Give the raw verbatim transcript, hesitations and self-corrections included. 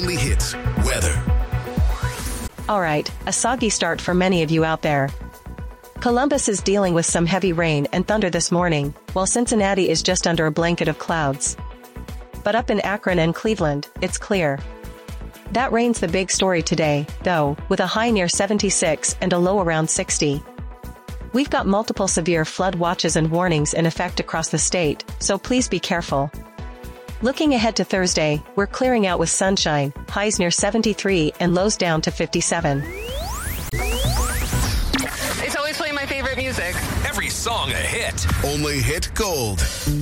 Only Hits weather. All right, a soggy start for many of you out there. Columbus is dealing with some heavy rain and thunder this morning, while Cincinnati is just under a blanket of clouds. But up in Akron and Cleveland, it's clear. That rain's the big story today, though, with a high near seventy-six and a low around sixty. We've got multiple severe flood watches and warnings in effect across the state, so please be careful. Looking ahead to Thursday, we're clearing out with sunshine, highs near seventy-three and lows down to fifty-seven. It's always playing my favorite music. Every song a hit. Only Hit Gold.